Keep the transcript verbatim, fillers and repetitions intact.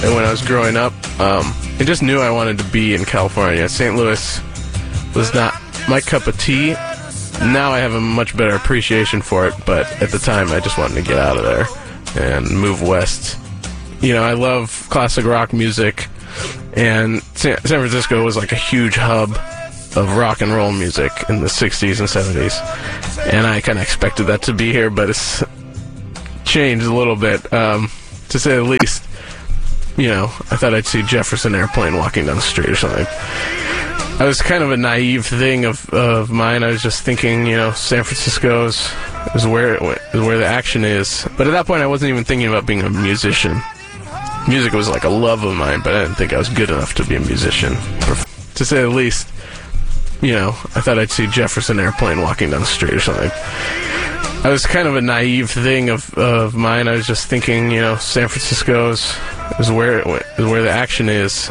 when I was growing up. Um, I just knew I wanted to be in California. Saint Louis was not my cup of tea. Now I have a much better appreciation for it, but at the time I just wanted to get out of there and move west. You know, I love classic rock music, and San Francisco was like a huge hub of rock and roll music in the sixties and seventies, and I kind of expected that to be here, but it's changed a little bit, um, to say the least. You know, I thought I'd see Jefferson Airplane walking down the street or something. I was kind of a naive thing of, of mine. I was just thinking, you know, San Francisco's is where is where the action is. But at that point, I wasn't even thinking about being a musician. Music was like a love of mine, but I didn't think I was good enough to be a musician, to say the least. You know, I thought I'd see Jefferson Airplane walking down the street or something. I was kind of a naive thing of, of mine. I was just thinking, you know, San Francisco's is where is where the action is.